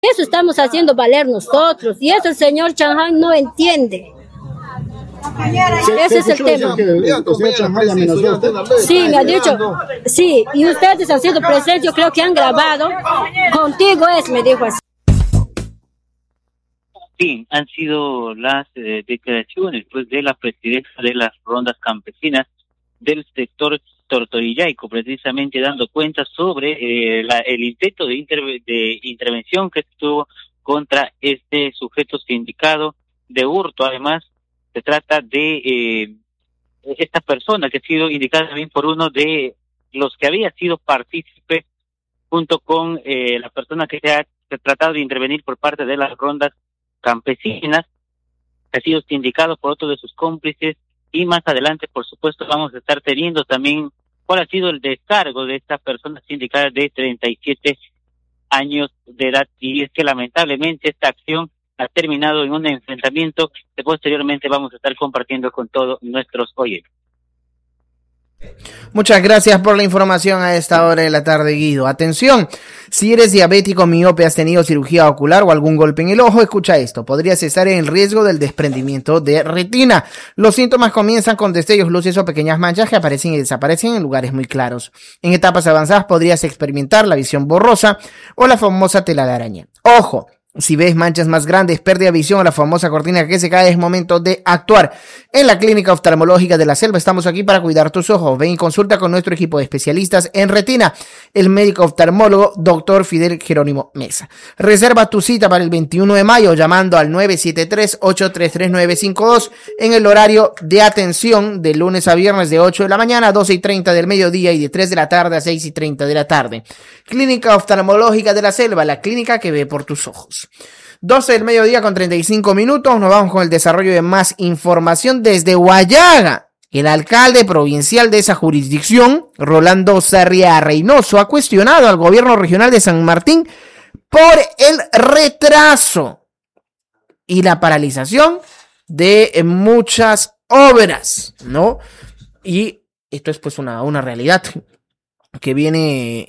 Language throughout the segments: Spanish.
Eso estamos haciendo valer nosotros y eso el señor Chanján no entiende. Ese es el tema. Sí, me ha dicho, sí, y ustedes han sido presentes, yo creo que han grabado. Contigo me dijo así. Sí, han sido las declaraciones pues, de la presidenta de las rondas campesinas del sector tortorillaico, precisamente dando cuenta sobre el intento de intervención que tuvo contra este sujeto sindicado de hurto. Además, se trata de esta persona que ha sido indicada también por uno de los que había sido partícipe junto con la persona que se ha tratado de intervenir por parte de las rondas campesinas, que ha sido sindicado por otro de sus cómplices, y más adelante, por supuesto, vamos a estar teniendo también cuál ha sido el descargo de esta persona sindicada de 37 años de edad, y es que lamentablemente esta acción ha terminado en un enfrentamiento que posteriormente vamos a estar compartiendo con todos nuestros oyentes. Muchas gracias por la información a esta hora de la tarde, Guido. Atención, si eres diabético, miope, has tenido cirugía ocular o algún golpe en el ojo, escucha esto, podrías estar en riesgo del desprendimiento de retina. Los síntomas comienzan con destellos, luces o pequeñas manchas que aparecen y desaparecen en lugares muy claros. En etapas avanzadas podrías experimentar la visión borrosa o la famosa tela de araña. ¡Ojo! Si ves manchas más grandes, pérdida de visión o la famosa cortina que se cae, es momento de actuar. En la Clínica Oftalmológica de la Selva estamos aquí para cuidar tus ojos. Ven y consulta con nuestro equipo de especialistas en retina, el médico oftalmólogo Dr. Fidel Jerónimo Mesa. Reserva tu cita para el 21 de mayo llamando al 973-833-952 en el horario de atención de lunes a viernes de 8 de la mañana a 12:30 del mediodía y de 3 de la tarde a 6:30 de la tarde. Clínica Oftalmológica de la Selva, la clínica que ve por tus ojos. 12 del mediodía con 35 minutos, nos vamos con el desarrollo de más información desde Huallaga. El alcalde provincial de esa jurisdicción, Rolando Sarria Reynoso, ha cuestionado al gobierno regional de San Martín por el retraso y la paralización de muchas obras, ¿no? Y esto es pues una realidad que viene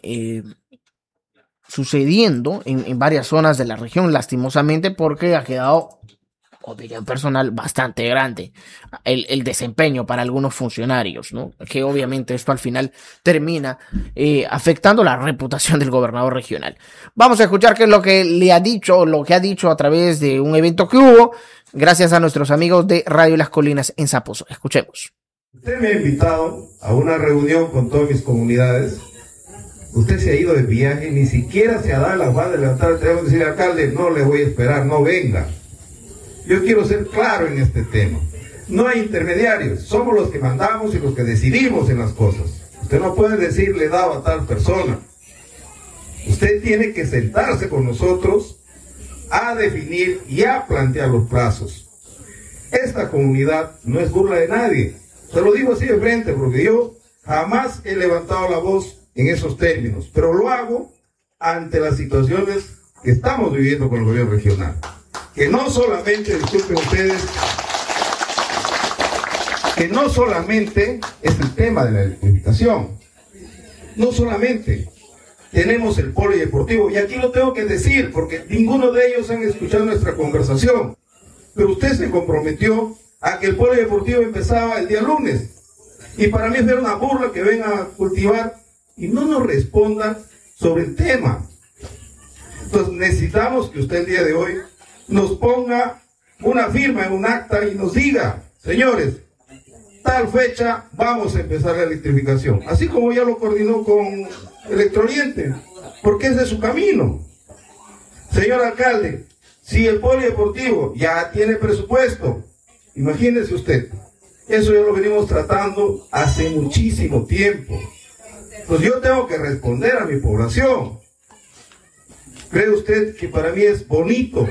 sucediendo en varias zonas de la región, lastimosamente, porque ha quedado, opinión personal, bastante grande el desempeño para algunos funcionarios, ¿no? Que obviamente esto al final termina afectando la reputación del gobernador regional. Vamos a escuchar qué es lo que le ha dicho, lo que ha dicho a través de un evento que hubo, gracias a nuestros amigos de Radio Las Colinas en Zaposo. Escuchemos. Usted me ha invitado a una reunión con todas mis comunidades. Usted se ha ido de viaje, ni siquiera se ha dado la afán de levantar el teléfono y decirle, alcalde, no le voy a esperar, no venga. Yo quiero ser claro en este tema. No hay intermediarios, somos los que mandamos y los que decidimos en las cosas. Usted no puede decir, le he dado a tal persona. Usted tiene que sentarse con nosotros a definir y a plantear los plazos. Esta comunidad no es burla de nadie. Se lo digo así de frente, porque yo jamás he levantado la voz en esos términos, pero lo hago ante las situaciones que estamos viviendo con el gobierno regional. Que no solamente, disculpen ustedes, que no solamente es el tema de la electrificación, no solamente tenemos el polideportivo, y aquí lo tengo que decir, porque ninguno de ellos han escuchado nuestra conversación, pero usted se comprometió a que el polideportivo empezaba el día lunes, y para mí es una burla que vengan a cultivar y no nos responda sobre el tema. Entonces necesitamos que usted el día de hoy nos ponga una firma en un acta y nos diga, señores, tal fecha vamos a empezar la electrificación, así como ya lo coordinó con Electrooriente, porque ese es su camino. Señor alcalde, si el polideportivo ya tiene presupuesto, imagínese usted, eso ya lo venimos tratando hace muchísimo tiempo. Pues yo tengo que responder a mi población. ¿Cree usted que para mí es bonito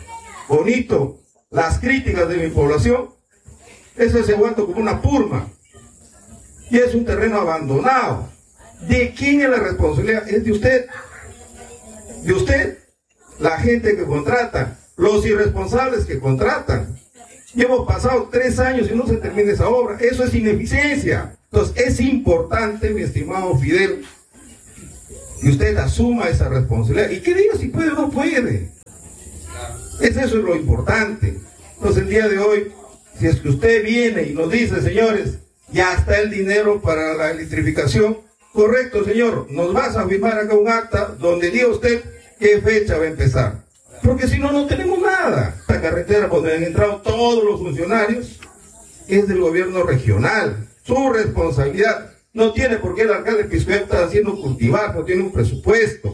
las críticas de mi población? Eso se ha vuelto como una purma. Y es un terreno abandonado. ¿De quién es la responsabilidad? Es de usted. De usted. La gente que contrata. Los irresponsables que contratan. Y hemos pasado 3 años y no se termina esa obra. Eso es ineficiencia. Entonces es importante, mi estimado Fidel, que usted asuma esa responsabilidad y que diga si puede o no puede. Entonces eso es lo importante. Entonces el día de hoy, si es que usted viene y nos dice, señores, ya está el dinero para la electrificación, correcto, señor, nos vas a firmar acá un acta donde diga usted qué fecha va a empezar. Porque si no, no tenemos nada. La carretera por donde han entrado todos los funcionarios es del gobierno regional, su responsabilidad. No tiene por qué el alcalde de Piscoya estar haciendo cultivar, no tiene un presupuesto.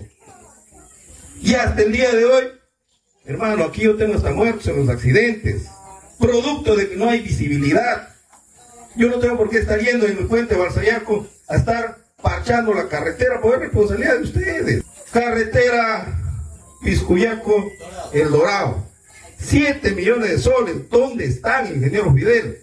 Y hasta el día de hoy, hermano, aquí yo tengo hasta muertos en los accidentes, producto de que no hay visibilidad. Yo no tengo por qué estar yendo en el puente Balsayaco a estar parchando la carretera, por responsabilidad de ustedes. Carretera Piscuyaco, El Dorado, 7 millones de soles, ¿dónde están, ingeniero Fidel?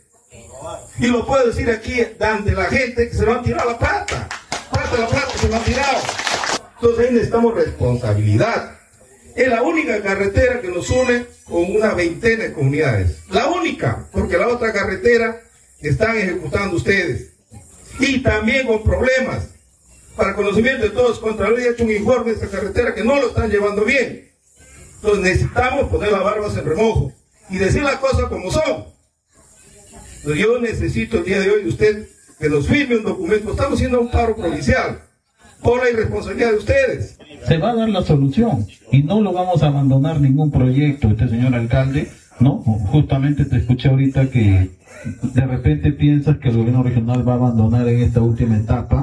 Y lo puedo decir aquí ante la gente que se lo han tirado la plata. Parte de la plata se lo han tirado. Entonces ahí necesitamos responsabilidad. Es la única carretera que nos une con una veintena de comunidades. La única, porque la otra carretera están ejecutando ustedes. Y también con problemas. Para conocimiento de todos, Contraloría ha hecho un informe de esta carretera que no lo están llevando bien. Entonces necesitamos poner las barbas en remojo y decir las cosas como son. Entonces yo necesito el día de hoy de usted que nos firme un documento. Estamos haciendo un paro provincial por la irresponsabilidad de ustedes. Se va a dar la solución y no lo vamos a abandonar ningún proyecto, señor alcalde, ¿no? Justamente te escuché ahorita que de repente piensas que el gobierno regional va a abandonar en esta última etapa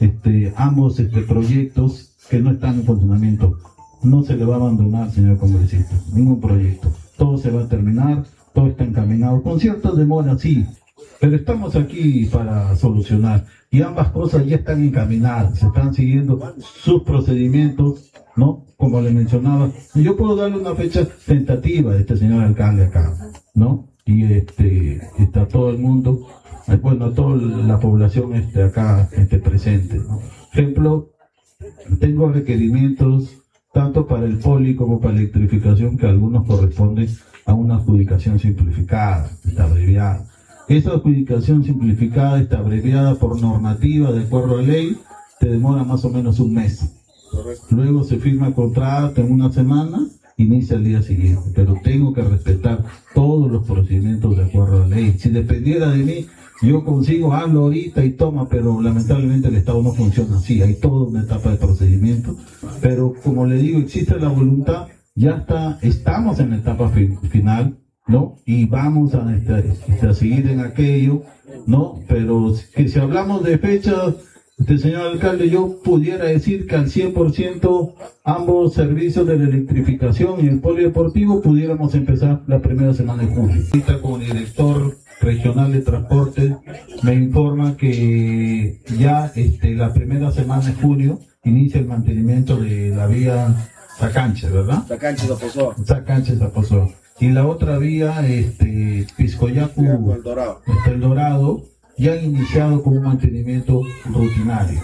ambos proyectos que no están en funcionamiento. No se le va a abandonar, señor congresista, ningún proyecto. Todo se va a terminar, todo está encaminado, con ciertas demoras, sí, pero estamos aquí para solucionar. Y ambas cosas ya están encaminadas, se están siguiendo sus procedimientos, ¿no? Como le mencionaba, yo puedo darle una fecha tentativa de señor alcalde acá, ¿no? Y está todo el mundo, bueno, toda la población acá presente, ¿no? Ejemplo, tengo requerimientos tanto para el poli como para la electrificación, que algunos corresponden a una adjudicación simplificada, está abreviada. Esa adjudicación simplificada está abreviada por normativa de acuerdo a ley, te demora más o menos un mes. Luego se firma el contrato en una semana, inicia el día siguiente, pero tengo que respetar todos los procedimientos de acuerdo a ley. Si dependiera de mí, yo consigo, hablo ahorita y toma, pero lamentablemente el Estado no funciona así, hay toda una etapa de procedimiento, pero como le digo, existe la voluntad, ya estamos en la etapa final, ¿no? Y vamos a seguir en aquello, ¿no? Pero que si hablamos de fechas, señor alcalde, yo pudiera decir que al 100% ambos servicios de la electrificación y el polideportivo pudiéramos empezar la primera semana de junio. Ahorita con el director regional de transporte me informa que ya la primera semana de junio inicia el mantenimiento de la vía Sacanche, ¿verdad? Sacanche-Zaposoa. Y la otra vía, Piscoyacu, El Dorado, ya han iniciado con un mantenimiento rutinario.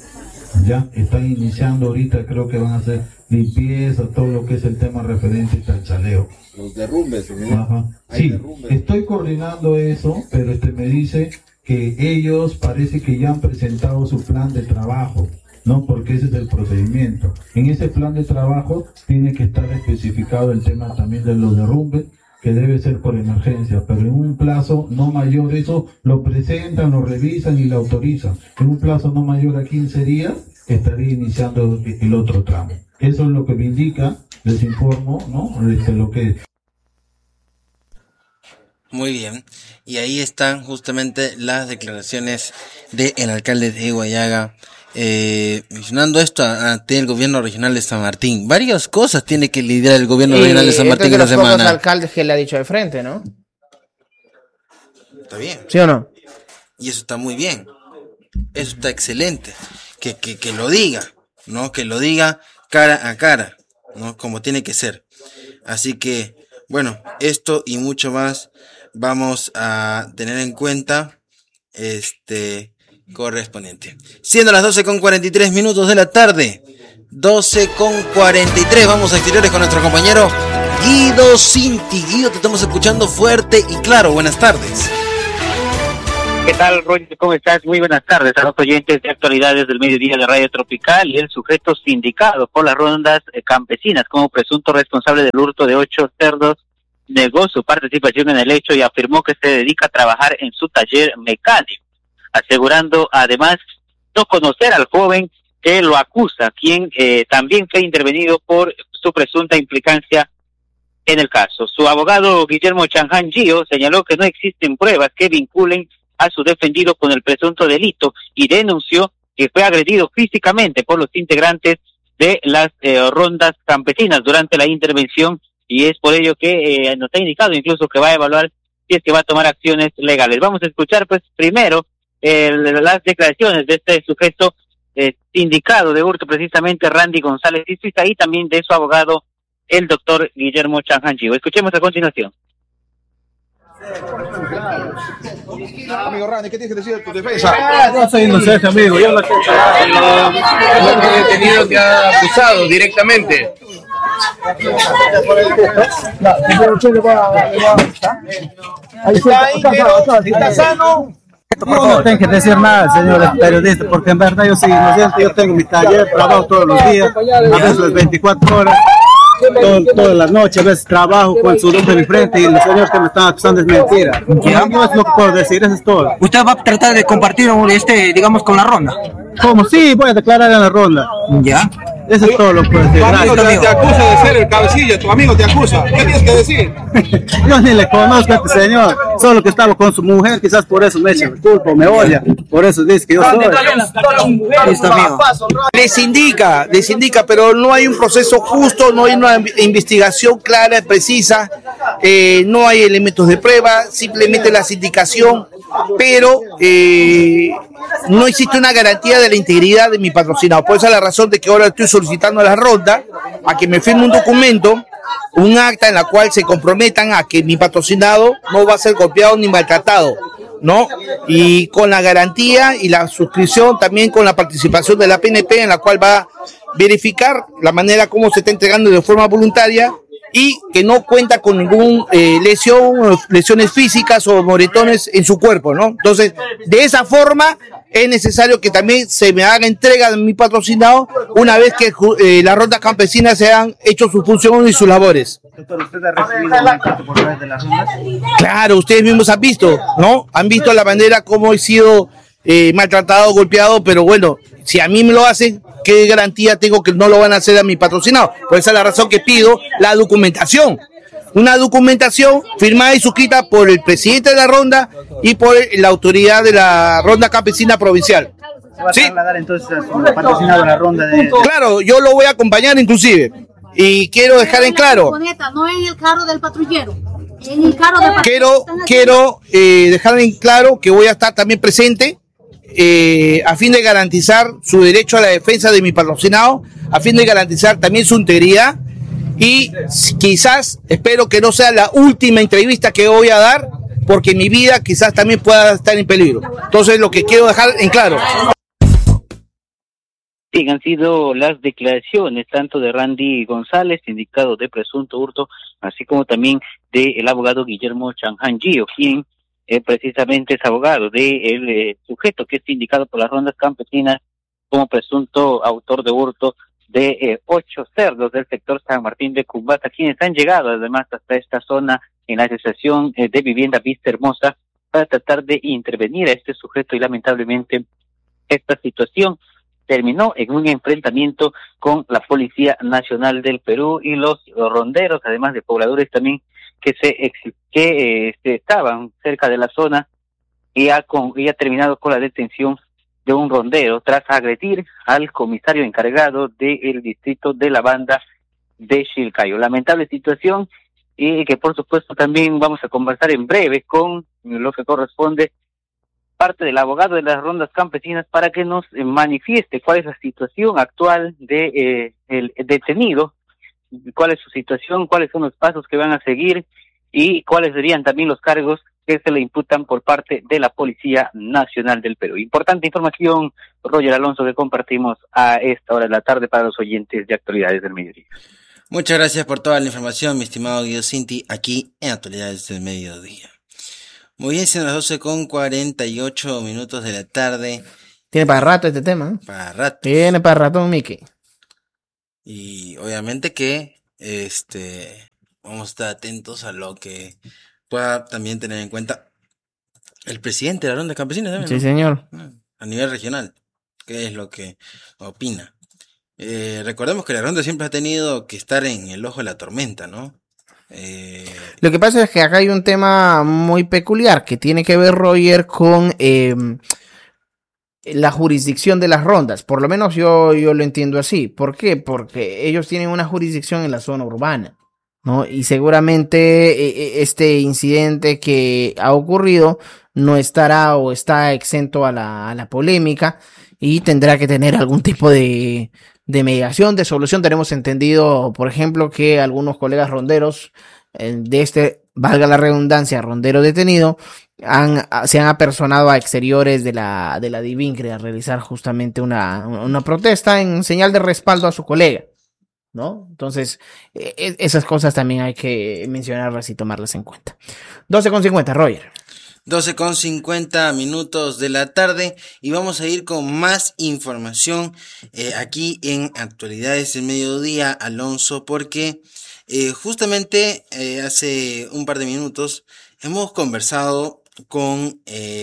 Ya están iniciando ahorita, creo que van a hacer limpieza, todo lo que es el tema referente al chaleo. Los derrumbes, ¿no? Ajá. Sí, derrumbes. Estoy coordinando eso, pero me dice que ellos parece que ya han presentado su plan de trabajo, ¿no? Porque ese es el procedimiento. En ese plan de trabajo tiene que estar especificado el tema también de los derrumbes, que debe ser por emergencia, pero en un plazo no mayor, eso lo presentan, lo revisan y lo autorizan. En un plazo no mayor a 15 días estaría iniciando el otro tramo. Eso es lo que me indica, les informo, ¿no? Lo que... Muy bien, y ahí están justamente las declaraciones del alcalde de Huallaga, mencionando esto ante el gobierno regional de San Martín. Varias cosas tiene que lidiar el gobierno regional de San Martín en la semana. Los alcaldes que le ha dicho de frente, ¿no? Está bien. ¿Sí o no? Y eso está muy bien. Eso está excelente. Que lo diga, ¿no? Que lo diga cara a cara, ¿no? Como tiene que ser. Así que, bueno, esto y mucho más vamos a tener en cuenta correspondiente. Siendo las 12:43 de la tarde, 12:43, vamos a exteriores con nuestro compañero Guido Cinti. Guido, te estamos escuchando fuerte y claro. Buenas tardes. ¿Qué tal, Roger? ¿Cómo estás? Muy buenas tardes a los oyentes de Actualidades del Mediodía de Radio Tropical. Y el sujeto sindicado por las rondas campesinas como presunto responsable del hurto de 8 cerdos negó su participación en el hecho y afirmó que se dedica a trabajar en su taller mecánico, asegurando además no conocer al joven que lo acusa, quien también fue intervenido por su presunta implicancia en el caso. Su abogado Guillermo Chanhan Gio señaló que no existen pruebas que vinculen a su defendido con el presunto delito y denunció que fue agredido físicamente por los integrantes de las rondas campesinas durante la intervención, y es por ello que nos ha indicado incluso que va a evaluar si es que va a tomar acciones legales. Vamos a escuchar pues primero las declaraciones de este sujeto sindicado de hurto, precisamente Randy González Izuiza, y también de su abogado, el doctor Guillermo Chanhan Gio. Escuchemos a continuación. Amigo Randy, ¿qué tienes que decir de tu defensa? No soy inocente, amigo. Yo lo que he tenido que ha acusado directamente. ¿Está sano? No tengo que decir nada, señores periodistas, porque en verdad yo soy inocente. Yo tengo mi taller, trabajo todos los días, a veces 24 horas. Todas las noches, a veces trabajo con el sudor de mi frente y los señores que me están acusando es mentira. Ya no es lo que puedo decir, eso es todo. ¿Usted va a tratar de compartir digamos, con la ronda? ¿Cómo? Sí, voy a declarar en la ronda. ¿Ya? Eso es todo lo que puedo decir. Tu amigo te acusa de ser el cabecilla, tu amigo te acusa. ¿Qué tienes que decir? Yo ni le conozco a este señor, solo que estaba con su mujer, quizás por eso me echa el culpa o me odia. Por eso dice que yo soy. Listo, amigo. Les indica, pero no hay un proceso justo, no hay una investigación clara y precisa, no hay elementos de prueba, simplemente la sindicación, pero no existe una garantía de la integridad de mi patrocinado. Por esa es la razón de que ahora estoy solicitando a la ronda a que me firme un documento, un acta en la cual se comprometan a que mi patrocinado no va a ser golpeado ni maltratado, ¿no? Y con la garantía y la suscripción, también con la participación de la PNP, en la cual va a verificar la manera como se está entregando de forma voluntaria y que no cuenta con ningún lesiones físicas o moretones en su cuerpo, ¿no? Entonces, de esa forma es necesario que también se me haga entrega de mi patrocinado una vez que las rondas campesinas se han hecho su función y sus labores. Doctor, ¿usted ha recibido un maltrato por medio de las rondas? Claro, ustedes mismos han visto, ¿no? Han visto la manera como he sido maltratado, golpeado, pero bueno, si a mí me lo hacen, ¿qué garantía tengo que no lo van a hacer a mi patrocinado? Por esa es la razón que pido la documentación. Una documentación firmada y suscrita por el presidente de la ronda y por la autoridad de la ronda campesina provincial. ¿Se va a trasladar entonces a su patrocinado de la ronda de...? Claro, yo lo voy a acompañar inclusive. Y quiero dejar en claro. No en el carro del patrullero. En el carro del patrullero. Quiero dejar en claro que voy a estar también presente a fin de garantizar su derecho a la defensa de mi patrocinado, a fin de garantizar también su integridad. Y quizás, espero que no sea la última entrevista que voy a dar, porque mi vida quizás también pueda estar en peligro. Entonces, lo que quiero dejar en claro. Sí, han sido las declaraciones tanto de Randy González, sindicado de presunto hurto, así como también del abogado Guillermo Chanhan Gio, quien precisamente es abogado del sujeto que es sindicado por las rondas campesinas como presunto autor de hurto de 8 cerdos del sector San Martín de Cumbata, quienes han llegado además hasta esta zona en la Asociación de Vivienda Vista Hermosa para tratar de intervenir a este sujeto, y lamentablemente esta situación terminó en un enfrentamiento con la Policía Nacional del Perú y los ronderos, además de pobladores también que estaban cerca de la zona, y ha terminado con la detención de un rondero tras agredir al comisario encargado del distrito de la banda de Chilcayo. Lamentable situación, y que por supuesto también vamos a conversar en breve con lo que corresponde parte del abogado de las rondas campesinas para que nos manifieste cuál es la situación actual de el detenido, cuál es su situación, cuáles son los pasos que van a seguir y cuáles serían también los cargos que se le imputan por parte de la Policía Nacional del Perú. Importante información, Roger Alonso, que compartimos a esta hora de la tarde para los oyentes de Actualidades del Mediodía. Muchas gracias por toda la información, mi estimado Guido Cinti, aquí en Actualidades del Mediodía. Muy bien, siendo las 12:48 de la tarde. Tiene para rato este tema, ¿eh? Para rato. Tiene para rato, Miki. Y obviamente que vamos a estar atentos a lo que pueda también tener en cuenta el presidente de la Ronda Campesina también, Sí, ¿no? señor. A nivel regional, qué es lo que opina. Recordemos que la Ronda siempre ha tenido que estar en el ojo de la tormenta, ¿no? Lo que pasa es que acá hay un tema muy peculiar que tiene que ver, Roger, con la jurisdicción de las rondas. Por lo menos yo lo entiendo así. ¿Por qué? Porque ellos tienen una jurisdicción en la zona urbana, ¿no? Y seguramente este incidente que ha ocurrido no estará o está exento a la polémica y tendrá que tener algún tipo de mediación, de solución. Tenemos entendido, por ejemplo, que algunos colegas ronderos valga la redundancia, rondero detenido, se han apersonado a exteriores de la Divincre a realizar justamente una protesta en señal de respaldo a su colega, ¿no? Entonces, esas cosas también hay que mencionarlas y tomarlas en cuenta. 12:50, Roger. 12:50 de la tarde y vamos a ir con más información aquí en Actualidades del Mediodía, Alonso, porque justamente hace un par de minutos hemos conversado con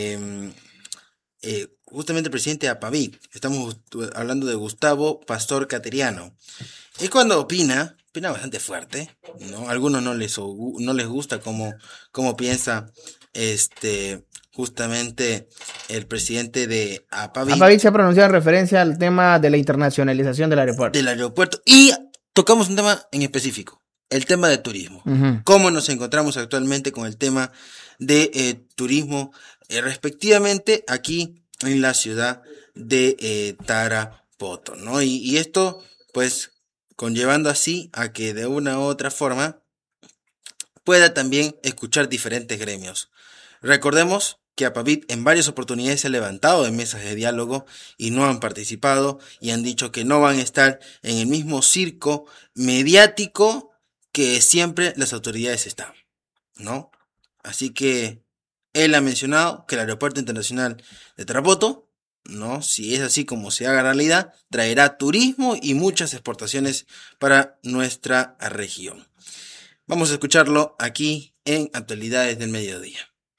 justamente el presidente de APAVIC. Estamos hablando de Gustavo Pastor Cateriano. Y cuando opina bastante fuerte, ¿no? A algunos no les gusta cómo piensa justamente el presidente de APAVIC. APAVIC se ha pronunciado en referencia al tema de la internacionalización del aeropuerto. Y tocamos un tema en específico, el tema de turismo. Uh-huh. ¿Cómo nos encontramos actualmente con el tema de turismo, respectivamente aquí en la ciudad de Tarapoto, ¿no? Y esto, pues, conllevando así a que de una u otra forma pueda también escuchar diferentes gremios. Recordemos que APAVIC en varias oportunidades se ha levantado de mesas de diálogo y no han participado y han dicho que no van a estar en el mismo circo mediático que siempre las autoridades están, ¿no? Así que él ha mencionado que el Aeropuerto Internacional de Tarapoto, ¿no? Si es así como se haga realidad, traerá turismo y muchas exportaciones para nuestra región. Vamos a escucharlo aquí en Actualidades del Mediodía.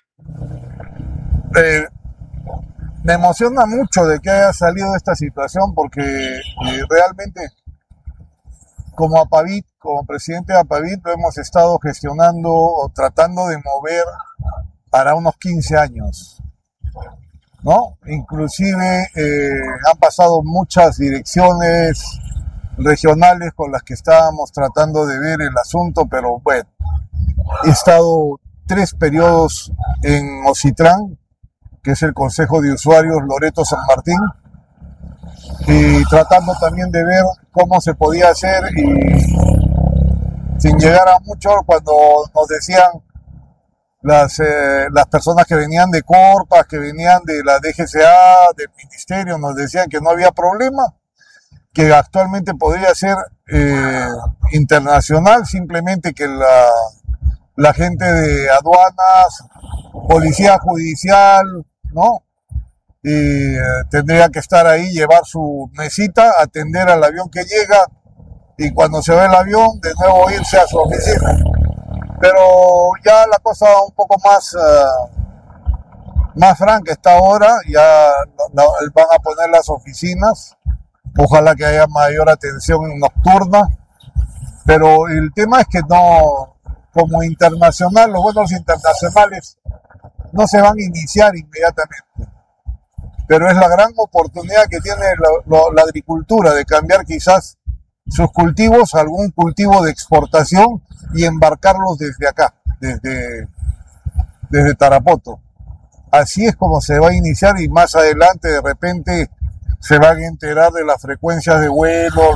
Me emociona mucho de que haya salido esta situación porque realmente como APAVIC, como presidente de APAVIC, lo hemos estado gestionando o tratando de mover para unos 15 años, ¿no? Inclusive han pasado muchas direcciones regionales con las que estábamos tratando de ver el asunto, pero bueno, he estado 3 periodos en Ocitrán, que es el Consejo de Usuarios Loreto San Martín, y tratando también de ver cómo se podía hacer y sin llegar a mucho cuando nos decían las personas que venían de Corpas, que venían de la DGCA, del Ministerio, nos decían que no había problema, que actualmente podría ser internacional, simplemente que la gente de aduanas, policía judicial, ¿no? Y tendría que estar ahí, llevar su mesita, atender al avión que llega y cuando se ve el avión, de nuevo irse a su oficina. Pero ya la cosa un poco más franca está ahora, ya van a poner las oficinas, ojalá que haya mayor atención nocturna, pero el tema es que no, como internacional, los vuelos internacionales no se van a iniciar inmediatamente, pero es la gran oportunidad que tiene la agricultura de cambiar quizás sus cultivos a algún cultivo de exportación y embarcarlos desde acá, desde Tarapoto. Así es como se va a iniciar y más adelante de repente se van a enterar de las frecuencias de vuelo,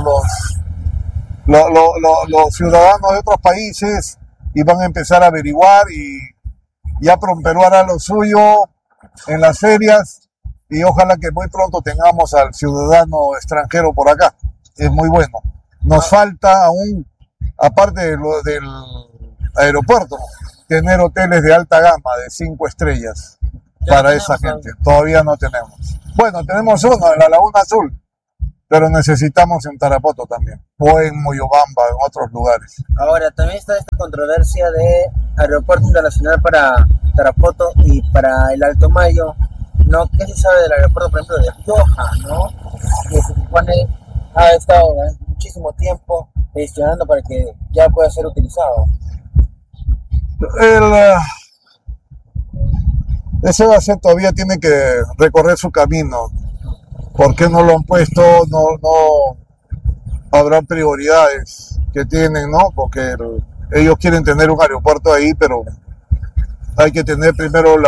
los ciudadanos de otros países y van a empezar a averiguar y ya Perú hará lo suyo en las ferias y ojalá que muy pronto tengamos al ciudadano extranjero por acá. Es muy bueno. Nos falta aún, aparte del aeropuerto, tener hoteles de alta gama, de 5 estrellas, para esa gente. Todavía no tenemos. Bueno, tenemos uno en la Laguna Azul, pero necesitamos en Tarapoto también, o en Moyobamba, en otros lugares. Ahora, también está esta controversia de aeropuerto internacional para Tarapoto y para el Alto Mayo, ¿no? ¿Qué se sabe del aeropuerto, por ejemplo, de Rioja, ¿no? Que se supone ha estado muchísimo tiempo gestionando para que ya pueda ser utilizado. Ese va a ser, todavía tiene que recorrer su camino. ¿Por qué no lo han puesto? No habrán prioridades que tienen, ¿no? Porque ellos quieren tener un aeropuerto ahí, pero hay que tener primero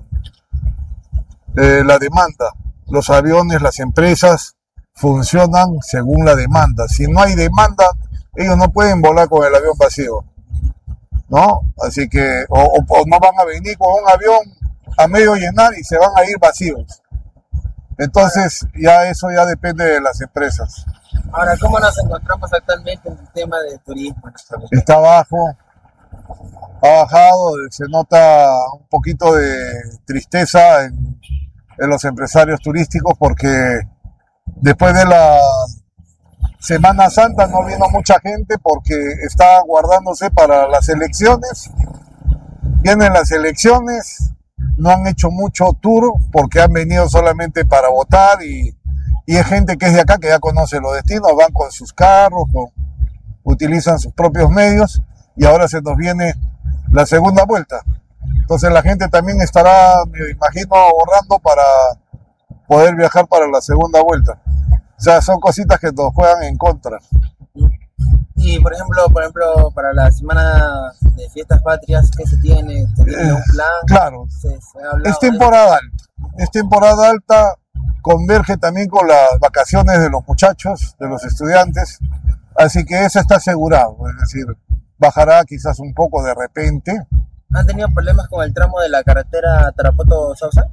la demanda. Los aviones, las empresas funcionan según la demanda. Si no hay demanda, ellos no pueden volar con el avión vacío, ¿no? Así que, o no van a venir con un avión a medio llenar y se van a ir vacíos. Entonces, ya eso ya depende de las empresas. Ahora, ¿cómo nos encontramos actualmente en el tema de turismo? Está bajo, ha bajado, se nota un poquito de tristeza en los empresarios turísticos porque después de la Semana Santa no vino mucha gente porque está guardándose para las elecciones. Vienen las elecciones, no han hecho mucho tour porque han venido solamente para votar y es gente que es de acá que ya conoce los destinos, van con sus carros, utilizan sus propios medios y ahora se nos viene la segunda vuelta. Entonces la gente también estará, me imagino, ahorrando para poder viajar para la segunda vuelta. O sea, son cositas que nos juegan en contra. Y por ejemplo, para la semana de fiestas patrias, ¿qué se tiene? ¿Se tiene un plan? Claro, ¿Se ha es temporada alta. Es temporada alta, converge también con las vacaciones de los muchachos, de los estudiantes. Así que eso está asegurado. Es decir, bajará quizás un poco de repente. ¿Han tenido problemas con el tramo de la carretera Tarapoto-Sausa?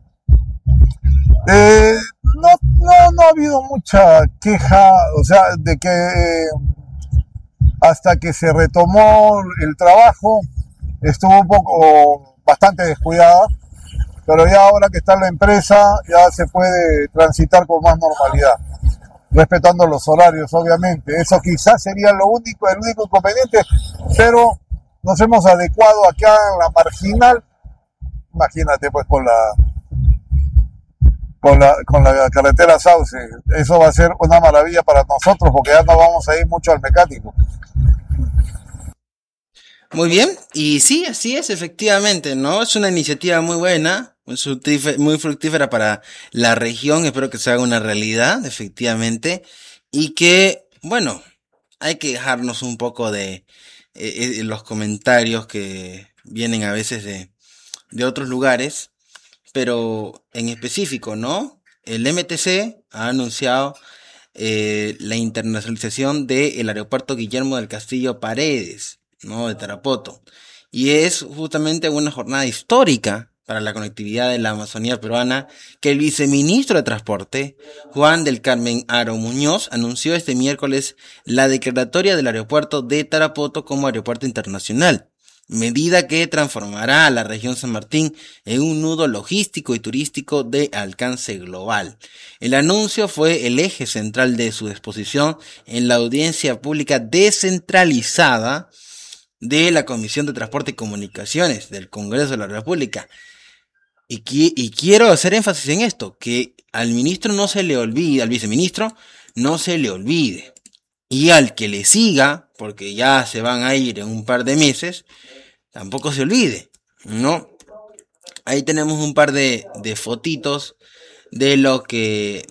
No ha habido mucha queja, o sea, de que hasta que se retomó el trabajo estuvo bastante descuidada, pero ya ahora que está la empresa ya se puede transitar con más normalidad, respetando los horarios, obviamente. Eso quizás sería el único inconveniente, pero nos hemos adecuado acá en la marginal, imagínate pues con la carretera Sauce. Eso va a ser una maravilla para nosotros porque ya no vamos a ir mucho al mecánico. Muy bien, y sí, así es, efectivamente, ¿no? Es una iniciativa muy buena, muy fructífera para la región, espero que se haga una realidad, efectivamente, y que, bueno, hay que dejarnos un poco de los comentarios que vienen a veces de otros lugares, pero en específico, ¿no? El MTC ha anunciado la internacionalización del aeropuerto Guillermo del Castillo Paredes, ¿no? De Tarapoto. Y es justamente una jornada histórica para la conectividad de la Amazonía peruana que el viceministro de Transporte, Juan del Carmen Aro Muñoz, anunció este miércoles la declaratoria del aeropuerto de Tarapoto como aeropuerto internacional, medida que transformará a la región San Martín en un nudo logístico y turístico de alcance global. El anuncio fue el eje central de su exposición en la audiencia pública descentralizada de la Comisión de Transporte y Comunicaciones del Congreso de la República. Y quiero hacer énfasis en esto, que al ministro no se le olvide, al viceministro no se le olvide, y al que le siga, porque ya se van a ir en un par de meses, tampoco se olvide, ¿no? Ahí tenemos un par de fotitos de lo que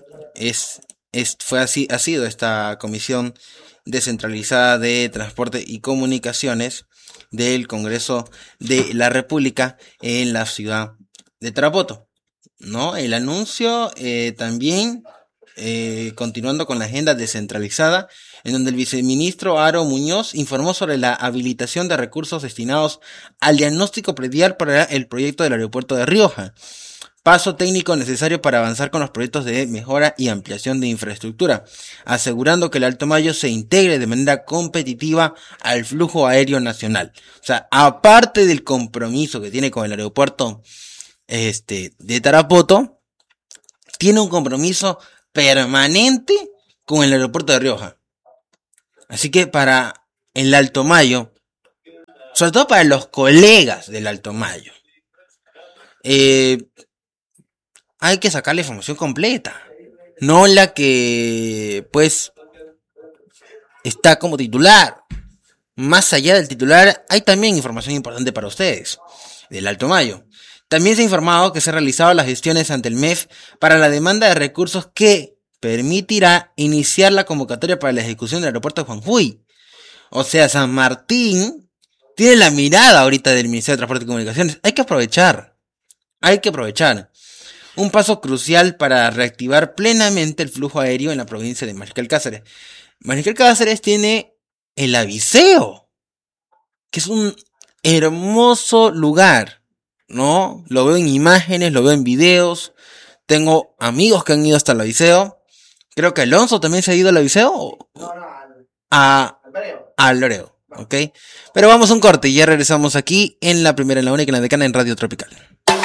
ha sido esta comisión descentralizada de transporte y comunicaciones del Congreso de la República en la ciudad de Tarapoto, ¿no? El anuncio también continuando con la agenda descentralizada, en donde el viceministro Aro Muñoz informó sobre la habilitación de recursos destinados al diagnóstico predial para el proyecto del aeropuerto de Rioja, paso técnico necesario para avanzar con los proyectos de mejora y ampliación de infraestructura, asegurando que el Alto Mayo se integre de manera competitiva al flujo aéreo nacional. O sea, aparte del compromiso que tiene con el aeropuerto de Tarapoto, tiene un compromiso permanente con el aeropuerto de Rioja. Así que para el Alto Mayo, sobre todo para los colegas del Alto Mayo, hay que sacar la información completa, no la que pues está como titular. Más allá del titular, hay también información importante para ustedes del Alto Mayo. También se ha informado que se han realizado las gestiones ante el MEF para la demanda de recursos que permitirá iniciar la convocatoria para la ejecución del aeropuerto de Jujuy. O sea, San Martín tiene la mirada ahorita del Ministerio de Transporte y Comunicaciones. Hay que aprovechar. Un paso crucial para reactivar plenamente el flujo aéreo en la provincia de Mariscal Cáceres. Mariscal Cáceres tiene el Aviseo, que es un hermoso lugar, ¿no? Lo veo en imágenes, lo veo en videos. Tengo amigos que han ido hasta el Aviseo. Creo que Alonso también se ha ido al Aviseo. Al Loreo, ¿ok? Pero vamos a un corte y ya regresamos aquí en La Primera, en La Única, en La Decana, en Radio Tropical.